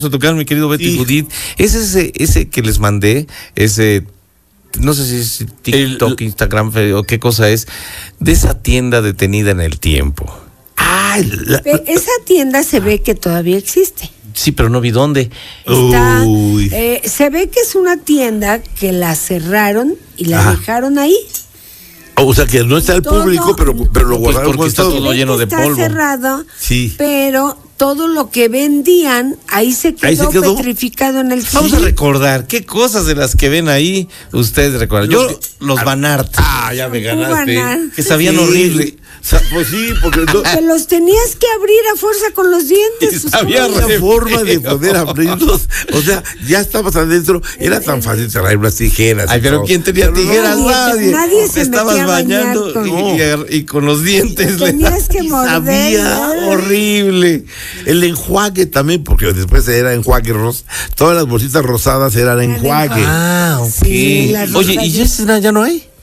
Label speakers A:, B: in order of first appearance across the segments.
A: a tocar, mi querido Beto y Judith, es ese que les mandé, ese, no sé si es TikTok, Instagram o qué cosa es, de esa tienda detenida en el tiempo.
B: Esa tienda se ve que todavía existe.
A: Sí, pero no vi dónde.
B: Se ve que es una tienda que la cerraron y la dejaron ahí.
C: O sea que no está al público, pero lo guardaron
A: porque está todo lleno de polvo.
B: Está cerrado,
C: sí.
B: Pero todo lo que vendían ahí se quedó petrificado en el
A: Vamos a recordar qué cosas de las que ven ahí ustedes recuerdan. Los Banart.
C: Ya me ganaste.
A: Que sabían horrible.
C: Pues sí, porque
B: que los tenías que abrir a fuerza con los dientes.
C: Había una forma de poder abrirlos. O sea, ya estabas adentro. Era tan fácil traer unas tijeras.
A: Ay, pero ¿quién tenía tijeras?
B: Nadie se
A: estabas bañando y con los dientes
B: tenías que morder.
A: Sabía horrible.
C: El enjuague también, porque después era enjuague rosa. Todas las bolsitas rosadas eran enjuague.
A: Ok. Sí, oye, ¿y ya no hay?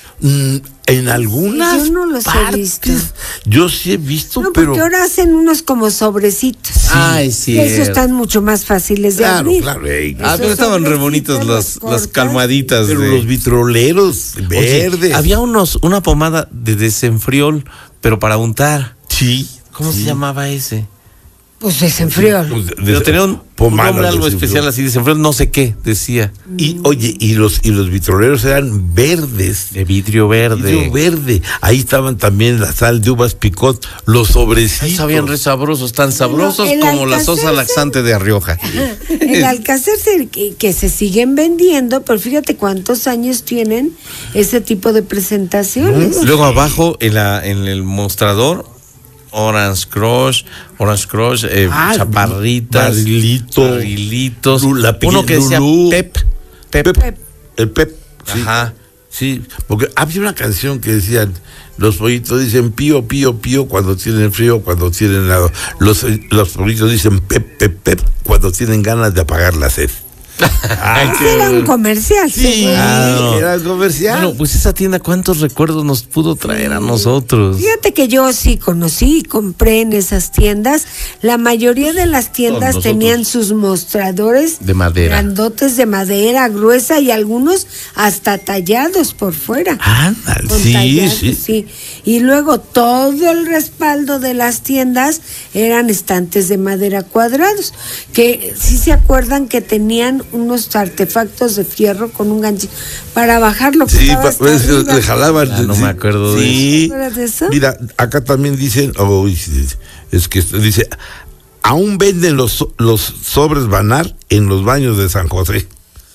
C: En algunas
B: yo no los he visto.
C: Yo sí he visto,
B: pero porque ahora hacen unos como sobrecitos.
A: Ay, sí.
B: Esos están mucho más fáciles de abrir.
C: Claro.
A: Pero estaban re bonitos las calmaditas.
C: Pero los vitroleros verdes.
A: Había una pomada de desenfriol, pero para untar.
C: Sí.
A: ¿Cómo se llamaba ese?
B: Pues desenfriol.
A: Pero tenía un nombre algo especial así, desenfriol, no sé qué, decía.
C: Y oye, y los vitroleros eran verdes.
A: De vidrio verde.
C: Vidrio verde. Ahí estaban también la sal de uvas picot, los sobrecitos.
A: Ahí sabían re sabrosos, tan sabrosos como la sosa laxante de Rioja.
B: El Alcácer que se siguen vendiendo, pero fíjate cuántos años tienen ese tipo de presentaciones.
A: Luego abajo en el mostrador, Orange Crush, chaparritas, barrilitos, uno que decía Pep.
C: El Pep. Sí.
A: Ajá.
C: Sí, porque había una canción que decían, los pollitos dicen pío, pío, pío cuando tienen frío, cuando tienen helado. Los pollitos dicen pep, pep, pep cuando tienen ganas de apagar la sed.
B: Era un comercial.
C: Sí, era comercial.
A: Bueno, pues esa tienda, ¿cuántos recuerdos nos pudo traer a nosotros?
B: Fíjate que yo sí conocí y compré en esas tiendas. La mayoría de las tiendas tenían sus mostradores
A: de madera,
B: grandotes de madera gruesa y algunos hasta tallados por fuera. Sí. Y luego todo el respaldo de las tiendas eran estantes de madera cuadrados, que sí se acuerdan que tenían unos artefactos de fierro con un ganchito para bajar lo que estaba hasta arriba.
C: Le jalaban.
A: No me acuerdo
C: de eso. Mira, acá también dicen, es que dice, aún venden los sobres Banart en los baños de San José.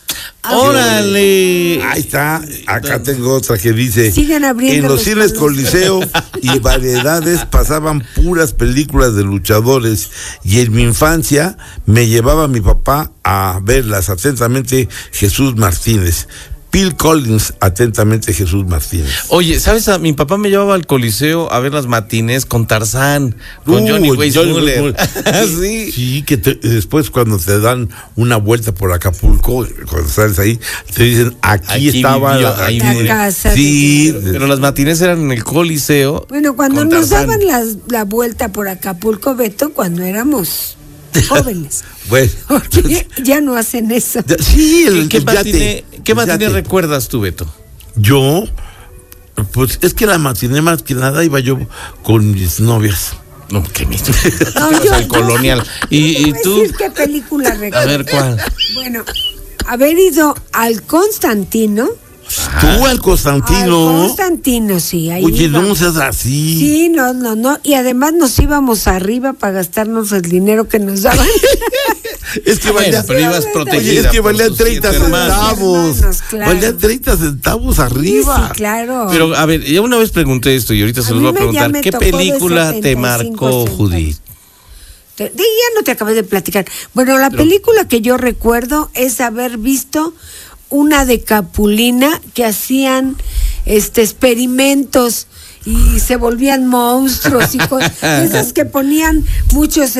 A: ¡Órale!
C: Ahí está, acá tengo otra que dice,
B: sigan abriendo
C: en los cines Coliseo y Variedades pasaban puras películas de luchadores y en mi infancia me llevaba mi papá a verlas. Atentamente, Jesús Martínez. Phil Collins, atentamente, Jesús Martínez.
A: Oye, ¿sabes? Mi papá me llevaba al Coliseo a ver las matines con Tarzán, con Johnny Weissmuller.
C: Sí, que después cuando te dan una vuelta por Acapulco, cuando sales ahí, te dicen, aquí estaba la
B: casa.
A: Sí, pero las matines eran en el Coliseo.
B: Bueno, cuando nos daban la vuelta por Acapulco, Beto, cuando éramos jóvenes.
C: Bueno,
B: porque ya no hacen eso.
C: Sí,
A: ¿Qué matiné recuerdas tú, Beto?
C: Yo, pues es que la matiné más que nada iba yo con mis novias.
A: No, qué mismo. El Colonial. ¿Y tú?
B: Decir qué película recuerdas.
A: A ver, ¿cuál?
B: Bueno, haber ido al Constantino.
C: Tú al Constantino.
B: Al Constantino, sí. Ahí
C: oye, no seas así.
B: Sí, no. Y además nos íbamos arriba para gastarnos el dinero que nos daban.
C: Es que valía,
A: pero ibas protegida.
C: Oye, es que valían 30 centavos.
B: Claro.
C: Valían 30 centavos arriba.
B: Sí, claro.
A: Pero, a ver, ya una vez pregunté esto y ahorita se los voy a preguntar. ¿Qué película te marcó, Judith?
B: Ya no te acabé de platicar. Bueno, la película que yo recuerdo es haber visto una de Capulina que hacían experimentos y se volvían monstruos y esas que ponían muchos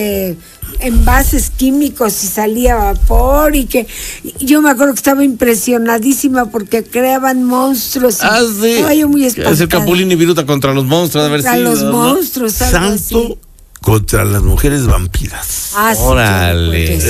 B: envases químicos y salía vapor y que yo me acuerdo que estaba impresionadísima porque creaban monstruos.
A: Sí.
B: Estaba yo muy espantada.
A: Es el Capulina y Viruta contra los monstruos, a ver si.
B: Los monstruos,
C: Santo contra las mujeres vampiras.
B: Ah, sí,
A: Órale.